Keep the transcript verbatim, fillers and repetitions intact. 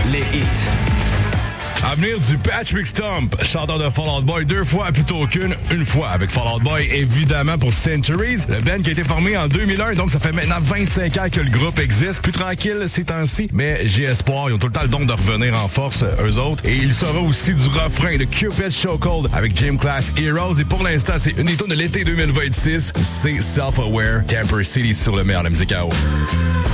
les hits. Avenir du Patrick Stump, chanteur de Fall Out Boy deux fois plutôt qu'une, une fois avec Fall Out Boy, évidemment pour Centuries. Le band qui a été formé en deux mille un, donc ça fait maintenant vingt-cinq ans que le groupe existe. Plus tranquille ces temps-ci, mais j'ai espoir, ils ont tout le temps le don de revenir en force, eux autres. Et il sera aussi du refrain de Cupid's Show Cold avec Gym Class Heroes. Et pour l'instant, c'est une des tunes de l'été deux mille vingt-six. C'est Self-Aware, Temper City sur le meilleur de la musique à eau.